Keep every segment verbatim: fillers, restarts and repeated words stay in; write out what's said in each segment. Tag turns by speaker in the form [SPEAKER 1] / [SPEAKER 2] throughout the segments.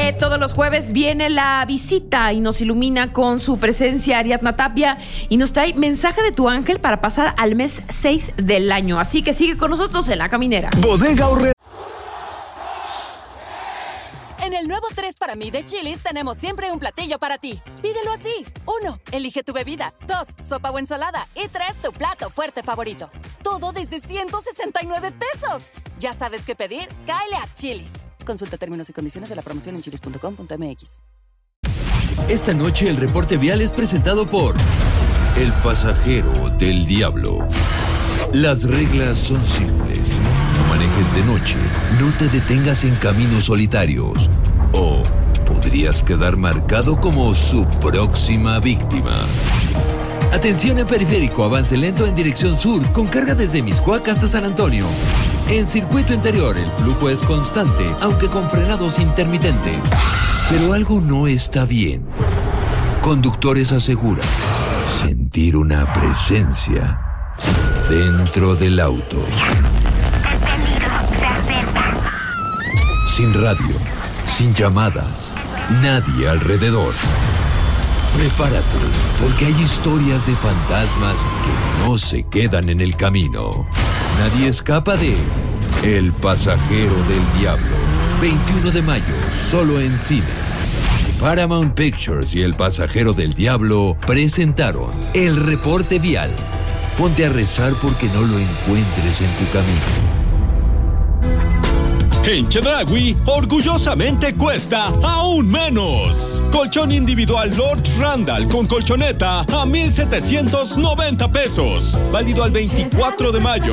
[SPEAKER 1] que todos los jueves viene la visita y nos ilumina con su presencia Ariadna Tapia y nos trae mensaje de tu ángel para pasar al mes seis del año. Así que sigue con nosotros en La Caminera.
[SPEAKER 2] Bodega Aurrerá.
[SPEAKER 3] En el nuevo tres para mí de Chili's tenemos siempre un platillo para ti. Pídelo así. Uno, elige tu bebida. Dos, sopa o ensalada. Y tres, tu plato fuerte favorito. Todo desde ciento sesenta y nueve pesos. ¿Ya sabes qué pedir? Cáele a Chili's. Consulta términos y condiciones de la promoción en chilis punto com punto m x.
[SPEAKER 4] Esta noche el reporte vial es presentado por El Pasajero del Diablo. Las reglas son simples. No manejes de noche, no te detengas en caminos solitarios o podrías quedar marcado como su próxima víctima. Atención en periférico, avance lento en dirección sur con carga desde Mixcoac hasta San Antonio. En circuito interior el flujo es constante, aunque con frenados intermitentes. Pero algo no está bien. Conductores aseguran sentir una presencia dentro del auto. Sin radio, sin llamadas, nadie alrededor. Prepárate, porque hay historias de fantasmas que no se quedan en el camino. Nadie escapa de El Pasajero del Diablo. veintiuno de mayo, solo en cine. Paramount Pictures y El Pasajero del Diablo presentaron El Reporte Vial. Ponte a rezar porque no lo encuentres en tu camino.
[SPEAKER 5] En Chedraui, orgullosamente cuesta aún menos. Colchón individual Lord Randall con colchoneta a mil setecientos noventa pesos. Válido al veinticuatro de mayo.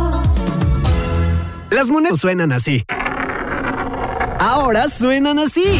[SPEAKER 2] Las monedas suenan así. Ahora suenan así.